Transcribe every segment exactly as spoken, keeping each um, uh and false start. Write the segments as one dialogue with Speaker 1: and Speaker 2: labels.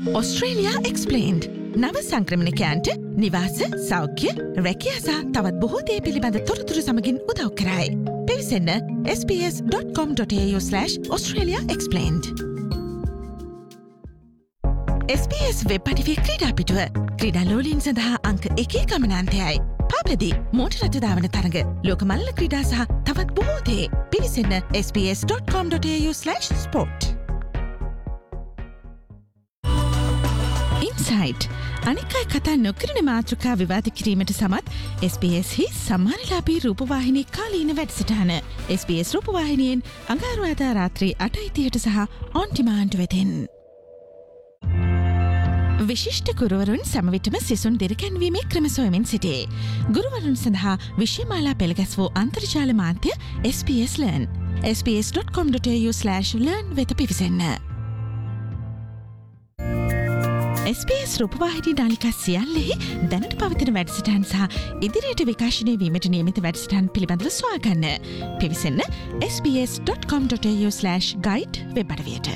Speaker 1: Australia Explained. නව සංක්‍රමණිකයන්ට නිවාස, සෞඛ්‍ය, රැකියා සහ තවත් බොහෝ දේ පිළිබඳ තොරතුරු සමගින් උදව් කරයි. පිවිසන්න s b s dot com dot a u slash australia explained. S B S web අඩවිය ක්‍රීඩා පිටුව ක්‍රීඩා ලෝලීන් සඳහා අංක එකේ ගමනාන්තයයි. පාපලදී මෝටර් රථ ධාවන තරඟ, ලෝක මල්ල ක්‍රීඩා සහ තවත් බොහෝ දේ. පිවිසන්න s b s dot com dot a u slash sport. Insight. අනිකයි කතා නොකරන මාතෘකා විවාද කිරීමට සමත් S B S හි සම්මානලාභී රූපවාහිනී කාලීන වැඩසටහන. S B S රූපවාහිනියෙන් අඟහරුවාදා රාත්‍රී අටයි තිහට සහ on demand වෙතින්. විශිෂ්ට ගුරුවරුන් සමවිතම සිසුන් දිරිකැන්වීමේ ක්‍රම සොයමින් සිටේ. ගුරුවරුන් සඳහා විෂයමාලා පෙළගැස් වූ අන්තර්ජාල මාධ්‍ය S B S Learn. s b s dot com dot a u slash learn වෙත පිවිසන්න. S B S රූපවාහිනී නාලිකා සියල්ලෙහි දැනට පවතින වැඩසටහන් සහ ඉදිරියට විකාශනය වීමට නියමිත වැඩසටහන් පිළිබඳව සොයා ගන්න. පිවිසන්න s b s dot com dot a u slash guide web අඩවියට.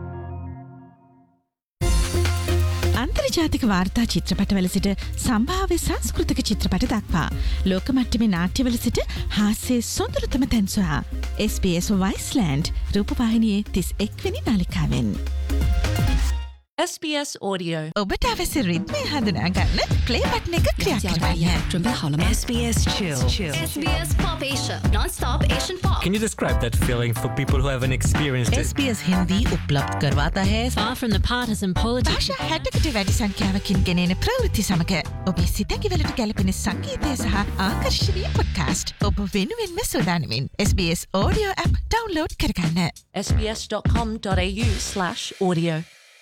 Speaker 1: අන්තර්ජාතික වාර්තා චිත්‍රපටවල සිට සම්භාව්‍ය සංස්කෘතික චිත්‍රපට දක්වා ලෝක මට්ටමේ නාට්‍යවල සිට හාස්‍යයේ සොඳුරුතම තැන් සොයා S B S Viceland රූපවාහිනියේ තිස් එක් වෙනි නාලිකාවෙන්.
Speaker 2: S B S Audio.
Speaker 1: ඔබට අවශ්‍ය රිද්මය හඳුනා ගන්න ප්ලේ බටන් එක ක්‍රියා කරන්න.
Speaker 3: S B S Chill. Chill.
Speaker 4: S B S Pop Asia. Non-stop Asian pop.
Speaker 5: Can you describe that feeling for people who haven't experienced it?
Speaker 3: S B S Hindi उपलब्ध करवाता है
Speaker 2: Far from the partisan politics.
Speaker 1: භාෂා හැටකට වැඩි සංඛ්‍යාවකින් ගෙනෙන ප්‍රවෘත්ති සමග ඔබේ සිතැඟිවලට ගැලපෙන සංගීතය සහ ආකර්ශනීය පොඩ්කාස්ට් ඔබ වෙනුවෙන්ම සූදානමින් S B S Audio app download කරගන්න.
Speaker 2: s b s dot com dot a u slash audio.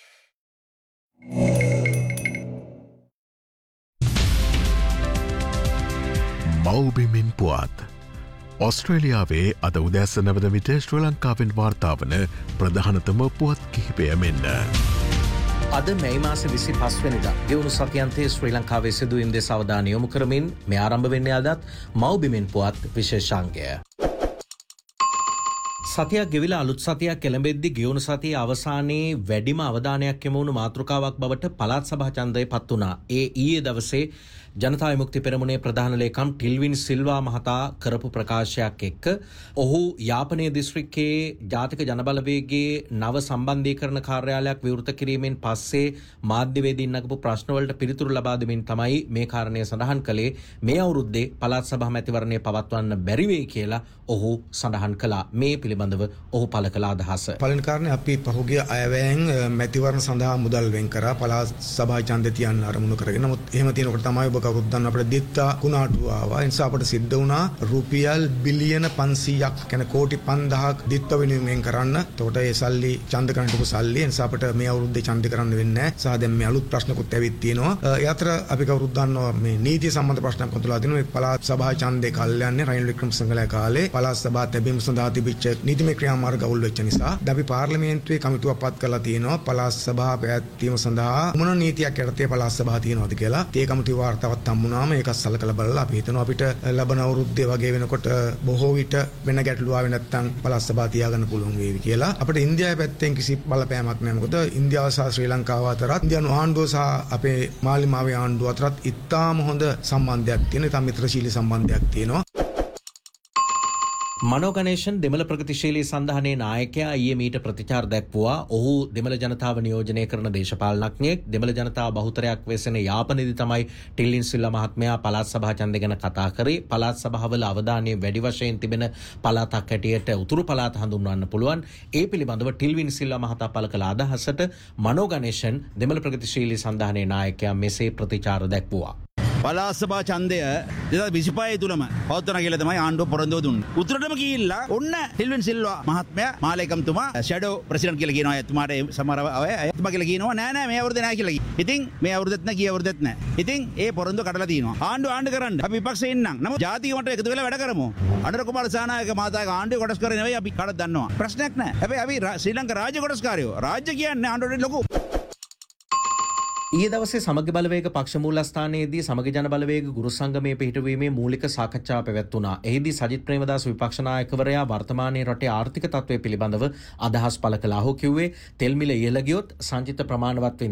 Speaker 6: මව්බිමින් පුවත් ඔස්ට්‍රේලියාවේ අද උදැස්ස නැවත විට ශ්‍රී ලංකාවෙන් වාර්තාවන ප්‍රධානතම පුවත් කිහිපය මෙන්න.
Speaker 7: අද මැයි මාස විසි පස්වැනිදා ගෙවුණු සතියන්තයේ ශ්‍රී ලංකාවේ සිදුවීම් දෙස අවධානය යොමු කරමින් මේ ආරම්භ වෙන්නේ අදත් මව්බිමින් පුවත් විශේෂාංගය. සතියක් ගෙවිලා අලුත් සතියක් කෙළඹෙද්දී ගෙවුණු සතියේ අවසානයේ වැඩිම අවධානයක් යොමු වුණු මාතෘකාවක් බවට පළාත් සභා ඡන්දය පත් වුණා. ඒ ඊයේ දවසේ ජනතා විමුක්ති පෙරමුණේ ප්‍රධාන ලේකම් ටිල්වින් සිල්වා මහතා කරපු ප්‍රකාශයක් එක්ක ඔහු යාපනයේ දිස්ත්‍රික්කයේ ජාතික ජනබලවේගයේ නව සම්බන්ධීකරණ කාර්යාලයක් විවෘත කිරීමෙන් පස්සේ මාධ්‍යවේදීන් නගපු ප්‍රශ්න වලට පිළිතුරු ලබා දෙමින් තමයි මේ කාරණය සඳහන් කළේ. මේ අවුරුද්දේ පළාත් සභා මැතිවරණය පවත්වන්න බැරි වෙයි කියලා ඔහු සඳහන් කළා. මේ පිළිබඳව ඔහු පළ කළ අදහස.
Speaker 8: පළවෙනි කාරණේ අපි පහුගිය අයවැයෙන් මැතිවරණ සඳහා මුදල් වෙන් කරා පළාත් සභා ඡන්දය තියන්න අරමුණු කරගෙන. නමුත් එහෙම තියෙනකොට තමයි ඔබ කවුරුත් දන්න අපිට දිත්තා කුණාටුව ආවා. ඒ නිසා අපිට සිද්ධ වුණා රුපියල් බිලියන පන්සීයක් කියන්නේ කෝටි පන්දහක් දිත්ත වෙනුවෙන් කරන්න. එතකොට ඒ සල්ලි ඡන්ද කරන්නට සල්ලි. ඒ නිසා අපිට මේ අවුරුද්දේ ඡන්ද කරන්න වෙන්නේ නැහැ. සහ දැන් මේ අලුත් ප්‍රශ්නකුත් ඇවිත් තියෙනවා. ඒ අතර අපි කවුරුත් දන්නවා මේ නීතිය සම්බන්ධ ප්‍රශ්නයක් වතුලා තිනවා. මේ පළාත් සභා ඡන්දේ කල්යන්නේ රනිල් වික්‍රමසිංහලා කාලේ පළාත් සභා තැබීම සඳහා තිබිච්ච නීතිමය ක්‍රියාමාර්ග අවුල් වෙච්ච නිසා අපි පාර්ලිමේන්තුවේ කමිටුවක් පත් කරලා තියෙනවා. පළාත් සභා පැවැත්වීම සඳහා මොන නීතියක් යටතේ පළාත් සභාව තියෙනවද කියලා. ඒ කමිටුවේ වාර්තාවක් හම්බුනාම ඒක සලකලා බලලා අපි හිතනවා අපිට ලබන අවුරුද්දේ වගේ වෙනකොට බොහෝ විට වෙන ගැටලු ආවේ නැත්නම් පළාත් සභාව තියාගන්න පුළුවන් වේවි කියලා. අපිට ඉන්දියාවේ පැත්තෙන් කිසි බලපෑමක් නැහැ. මොකද ඉන්දියාව සහ ශ්‍රී ලංකාව අතරත් ඉන්දියානු ආණ්ඩුව සහ අපේ මාලිමාවේ ආණ්ඩුව අතරත් ඉතාම හොඳ සම්බන්ධයක් තියෙනවා. ඉතාම මිත්‍රශීලී සම්බන්ධයක් තියෙනවා.
Speaker 7: මනෝ ගණේෂන් දෙමළ ප්‍රගතිශීලී සන්ධානයේ නායකයා ඊයේ මීට ප්‍රතිචාර දැක්වුවා. ඔහු දෙමළ ජනතාව නියෝජනය කරන දේශපාලනඥයෙක්. දෙමළ ජනතාව බහුතරයක් වෙසෙන යාපනයේදී තමයි ටිල්වින් සිල්වා මහත්මයා පළාත් සභා ඡන්දය ගැන කතා කරේ. පළාත් සභාවල අවධානය වැඩි වශයෙන් තිබෙන පළාතක් හැටියට උතුරු පළාත හඳුන්වන්න පුළුවන්. ඒ පිළිබඳව ටිල්වින් සිල්වා මහතා පළ කළ අදහසට මනෝ ගණේෂන් දෙමළ ප්‍රගතිශීලී සන්ධානයේ නායකයා මෙසේ ප්‍රතිචාර දැක්වුවා.
Speaker 9: පළාත් සභා ඡන්දය දෙදහස් විසිපහ තුලම පවත්වන කියලා තමයි ආණ්ඩුව පොරොන්දුව දුන්නේ. උතුරටම ගිහිල්ලා ඔන්න ටිල්වින් සිල්වා මහත්මයා මාලේකම්තුමා ෂැඩෝ ප්‍රෙසිඩන්ට් කියලා කියනවා. එතුමාට සමහර අය එතුමා කියලා කියනවා නෑ නෑ මේ අවුරුද්දේ නෑ කියලා. ඉතින් මේ අවුරුද්දෙත් නෑ ගිය අවුරුද්දෙත් නෑ. ඉතින් ඒ පොරොන්දුව කඩලා තියෙනවා. ආණ්ඩුව ආණ්ඩු කරන්න අපි විපක්ෂේ ඉන්නම්. නමුත් ජාතික මට්ටමේ එකතු වෙලා වැඩ කරමු. අනුර කුමාර සානායක මහතාගේ ආණ්ඩුව කොටස් කරේ නෙවෙයි අපි කඩ දන්නවා. ප්‍රශ්නයක් නෑ. හැබැයි අපි ශ්‍රී ලංකා රාජ්‍ය කොටස්කාරයෝ රාජ්‍ය කියන්නේ ආණ්ඩුවට ලොකු
Speaker 7: ඊයේ දවසේ සමගි බලවේග පක්ෂ මූලස්ථානයේදී සමගි ජන බලවේග ගුරු සංගමයේ පිහිටුවීමේ මූලික සාකච්ඡාව පැවැත්වුණා. එහිදී සජිත් ප්‍රේමදාස විපක්ෂ නායකවරයා වර්තමානයේ රටේ ආර්ථික තත්ත්වය පිළිබඳව අදහස් පළ කළා. ඔහු කිව්වේ තෙල් මිල ඉහළ ගියොත් සංචිත ප්‍රමාණවත්